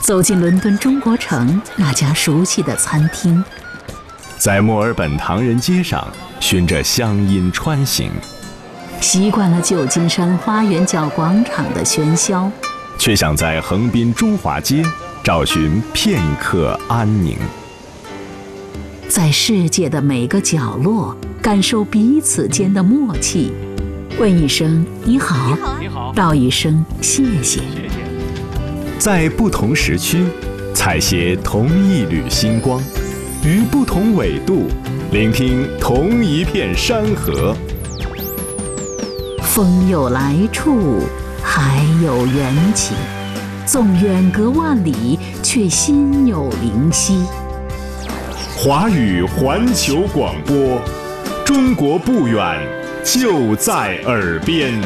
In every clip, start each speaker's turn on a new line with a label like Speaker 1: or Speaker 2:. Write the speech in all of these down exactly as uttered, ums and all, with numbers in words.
Speaker 1: 走进伦敦中国城那家熟悉的餐厅，
Speaker 2: 在墨尔本唐人街上循着乡音穿行，
Speaker 1: 习惯了旧金山花园角广场的喧嚣，
Speaker 2: 却想在横滨中华街找寻片刻安宁。
Speaker 1: 在世界的每个角落感受彼此间的默契，问一声你好，
Speaker 3: 你好，
Speaker 1: 道一声谢谢。
Speaker 2: 在不同时区采撷同一缕星光，于不同纬度聆听同一片山河。
Speaker 1: 风有来处，海有缘起，纵远隔万里，却心有灵犀。
Speaker 2: 华语环球广播，中国不远，就在耳边。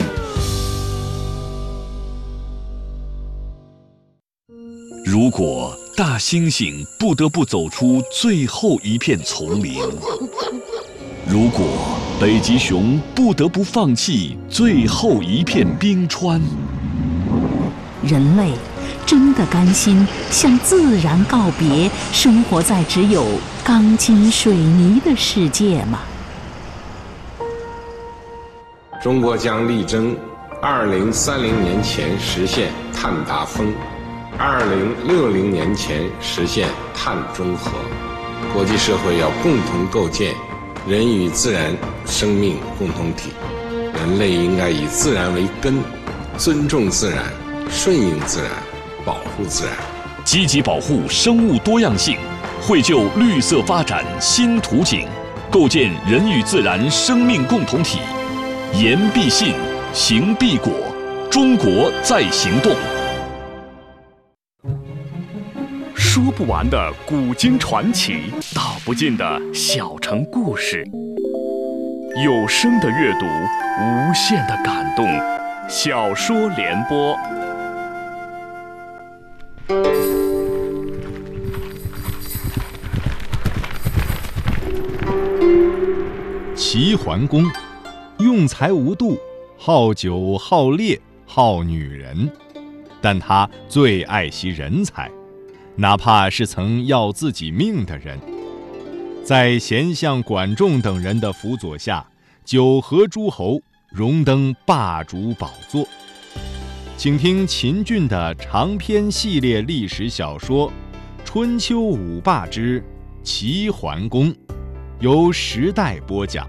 Speaker 4: 如果大猩猩不得不走出最后一片丛林，如果北极熊不得不放弃最后一片冰川，
Speaker 1: 人类真的甘心向自然告别，生活在只有钢筋水泥的世界吗？
Speaker 5: 中国将力争二零三零年前实现碳达峰，二零六零年前实现碳中和。国际社会要共同构建人与自然生命共同体，人类应该以自然为根，尊重自然，顺应自然，保护自然，
Speaker 4: 积极保护生物多样性，绘就绿色发展新图景，构建人与自然生命共同体。言必信，行必果，中国在行动。说不完的古今传奇，道不尽的小城故事，有声的阅读，无限的感动。小说联播。
Speaker 6: 齐桓公用才无度，好酒好猎好女人，但他最爱惜人才，哪怕是曾要自己命的人。在贤相管仲等人的辅佐下，九合诸侯，荣登霸主宝座。请听秦俊的长篇系列历史小说《春秋五霸之齐桓公》，由时代播讲。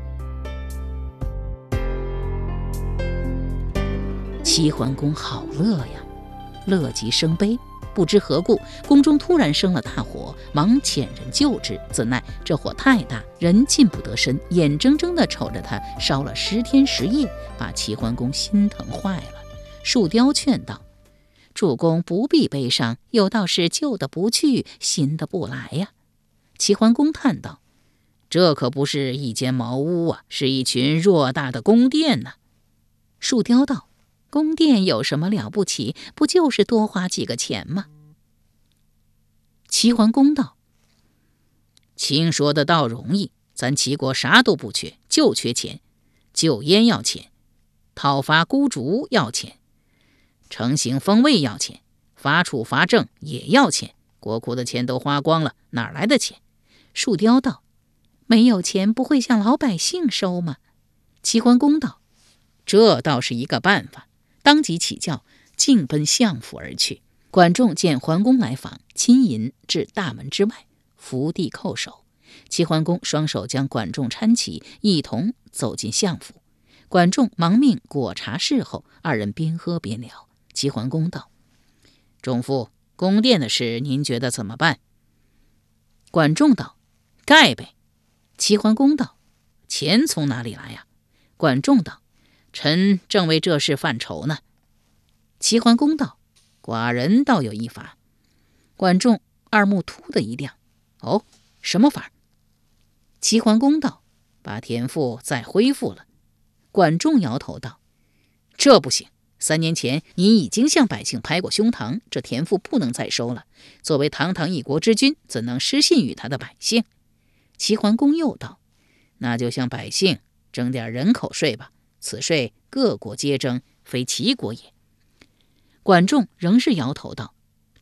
Speaker 1: 齐桓公好乐呀，乐极生悲，不知何故，宫中突然生了大火，忙遣人救之，怎奈这火太大，人进不得身，眼睁睁地瞅着它烧了十天十夜，把齐桓公心疼坏了。树雕劝道：主公不必悲伤，有道是旧的不去，新的不来呀。齐桓公叹道：这可不是一间茅屋啊，是一群偌大的宫殿呢。树雕道：宫殿有什么了不起？不就是多花几个钱吗？齐桓公道：卿说的倒容易，咱齐国啥都不缺，就缺钱。救燕要钱，讨伐孤竹要钱，成行封卫要钱，伐楚伐郑也要钱，国库的钱都花光了，哪来的钱？树雕道：没有钱不会向老百姓收吗？齐桓公道：这倒是一个办法。当即起轿，径奔相府而去。管仲见桓公来访，亲迎至大门之外，伏地叩首。齐桓公双手将管仲搀起，一同走进相府。管仲忙命果茶侍候，二人边喝边聊。齐桓公道：仲父，宫殿的事您觉得怎么办？管仲道：盖呗。齐桓公道：钱从哪里来呀？管仲道：臣正为这事犯愁呢。齐桓公道：寡人倒有一法。管仲二目突的一亮：哦，什么法？齐桓公道：把田赋再恢复了。管仲摇头道：这不行，三年前你已经向百姓拍过胸膛，这田赋不能再收了。作为堂堂一国之君，怎能失信于他的百姓？齐桓公又道：那就向百姓征点人口税吧，此税各国皆征，非齐国也。管仲仍是摇头道：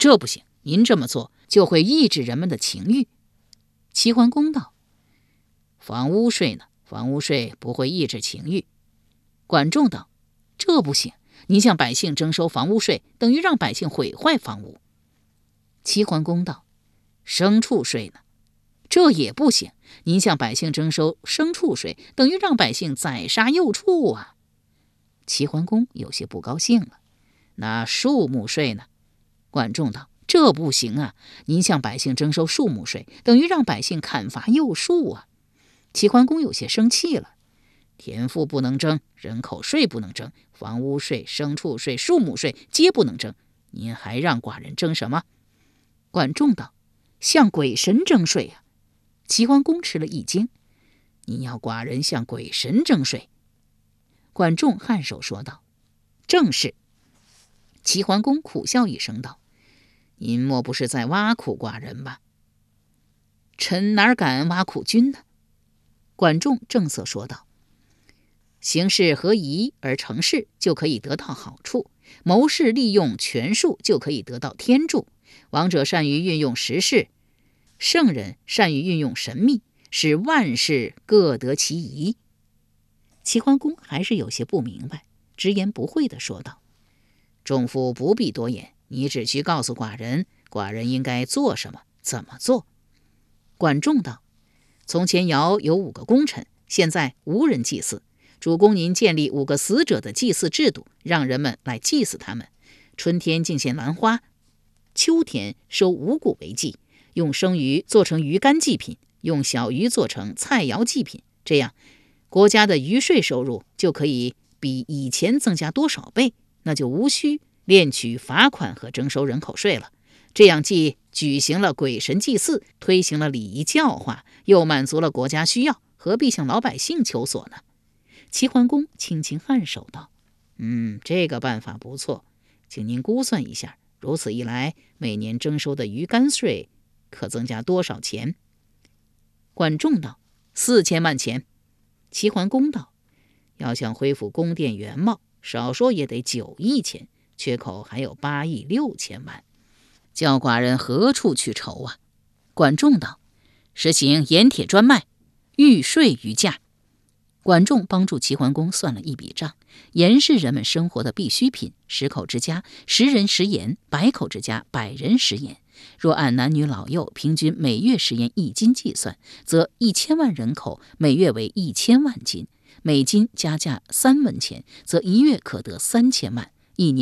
Speaker 1: 这不行，您这么做就会抑制人们的情欲。齐桓公道：房屋税呢？房屋税不会抑制情欲。管仲道：这不行，您向百姓征收房屋税，等于让百姓毁坏房屋。齐桓公道：牲畜税呢？这也不行，您向百姓征收牲畜税，等于让百姓宰杀幼畜啊。齐桓公有些不高兴了。那树木税呢？管仲道：这不行啊，您向百姓征收树木税，等于让百姓砍伐幼树啊。齐桓公有些生气了。田赋不能征，人口税不能征，房屋税、牲畜税、树木税皆不能征，您还让寡人征什么？管仲道：向鬼神征税啊。齐桓公吃了一惊：你要寡人向鬼神征税？管仲颔首说道：正是。齐桓公苦笑一声道：您莫不是在挖苦寡人吧？臣哪敢挖苦君呢？管仲正色说道：行事合宜而成事，就可以得到好处；谋事利用权术，就可以得到天助。王者善于运用时势，圣人善于运用神秘，使万事各得其宜。齐桓公还是有些不明白，直言不讳地说道：仲父不必多言，你只需告诉寡人，寡人应该做什么，怎么做。管仲道：从前尧有五个功臣，现在无人祭祀，主公您建立五个死者的祭祀制度，让人们来祭祀他们。春天敬献兰花，秋天收五谷为祭，用生鱼做成鱼干祭品，用小鱼做成菜肴祭品，这样国家的鱼税收入就可以比以前增加多少倍，那就无需敛取罚款和征收人口税了。这样既举行了鬼神祭祀，推行了礼仪教化，又满足了国家需要，何必向老百姓求索呢？齐桓公轻轻颔首道：嗯，这个办法不错，请您估算一下，如此一来，每年征收的鱼干税可增加多少钱？管仲道：四千万钱。齐桓公道：要想恢复宫殿原貌，少说也得九亿钱，缺口还有八亿六千万，叫寡人何处去筹啊？管仲道：实行盐铁专卖，预税于价。管仲帮助齐桓公算了一笔账，盐是人们生活的必需品，十口之家十人食盐，百口之家百人食盐。若按男女老幼平均每月食盐一斤计算，则一千万人口每月为一千万斤，每斤加价三文钱，则一月可得三千万。